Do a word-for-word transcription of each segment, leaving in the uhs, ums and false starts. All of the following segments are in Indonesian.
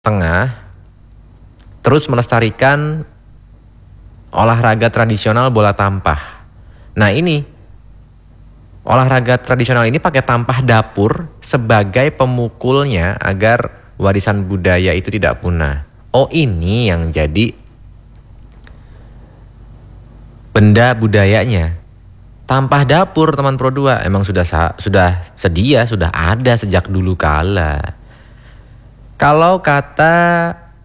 Tengah terus melestarikan olahraga tradisional bola tampah. Nah ini, olahraga tradisional ini pakai tampah dapur sebagai pemukulnya agar warisan budaya itu tidak punah. Oh ini yang jadi benda budayanya. Tampah dapur teman Pro dua emang sudah sudah sedia, sudah ada sejak dulu kala. Kalau kata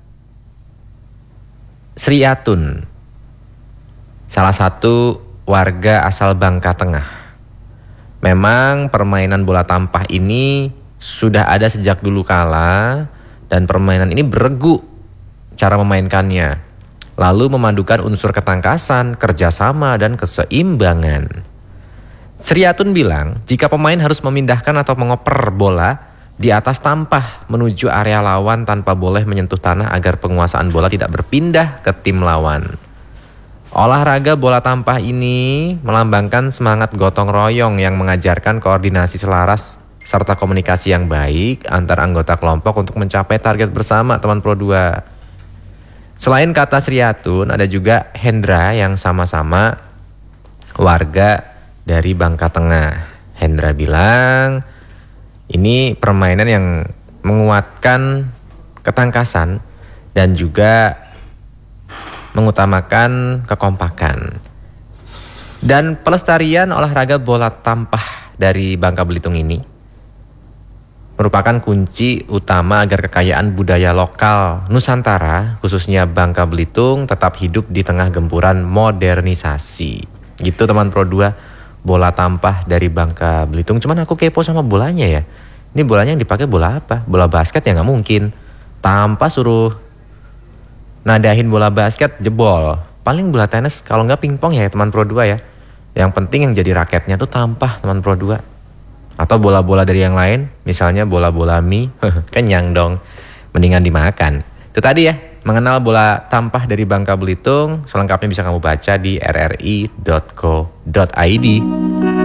Sri Atun, salah satu warga asal Bangka Tengah, memang permainan bola tampah ini sudah ada sejak dulu kala dan permainan ini beregu cara memainkannya, lalu memadukan unsur ketangkasan, kerjasama, dan keseimbangan. Sri Atun bilang, jika pemain harus memindahkan atau mengoper bola di atas tampah menuju area lawan tanpa boleh menyentuh tanah agar penguasaan bola tidak berpindah ke tim lawan. Olahraga bola tampah ini melambangkan semangat gotong royong yang mengajarkan koordinasi selaras serta komunikasi yang baik antar anggota kelompok untuk mencapai target bersama teman Pro dua. Selain kata Sri Atun, ada juga Hendra yang sama-sama warga dari Bangka Tengah. Hendra bilang, ini permainan yang menguatkan ketangkasan dan juga mengutamakan kekompakan. Dan pelestarian olahraga bola tampah dari Bangka Belitung ini merupakan kunci utama agar kekayaan budaya lokal Nusantara, khususnya Bangka Belitung, tetap hidup di tengah gempuran modernisasi. Gitu teman Pro dua. Bola tampah dari Bangka Belitung. Cuman aku kepo sama bolanya ya. Ini bolanya yang dipakai bola apa? Bola basket ya nggak mungkin. Tanpa suruh nadahin bola basket jebol. Paling bola tenis kalau nggak pingpong ya teman Pro dua ya. Yang penting yang jadi raketnya tuh tampah teman Pro dua. Atau bola-bola dari yang lain. Misalnya bola-bola mie. Kenyang dong. Mendingan dimakan. Itu tadi ya. Mengenal bola tampah dari Bangka Belitung, selengkapnya bisa kamu baca di r r i dot co dot i d.